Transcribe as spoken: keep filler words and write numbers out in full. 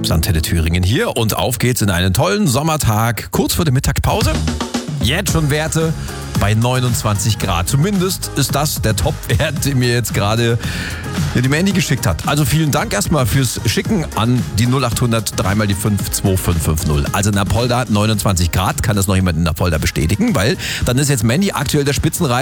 ist Antenne Thüringen hier und auf geht's in einen tollen Sommertag, kurz vor der Mittagspause. Jetzt schon Werte bei neunundzwanzig Grad. Zumindest ist das der Top-Wert, den mir jetzt gerade die Mandy geschickt hat. Also vielen Dank erstmal fürs Schicken an die null acht hundert drei mal die fünf zwei fünf fünf null. Also in Apolda neunundzwanzig Grad. Kann das noch jemand in Apolda bestätigen? Weil dann ist jetzt Mandy aktuell der Spitzenreiter.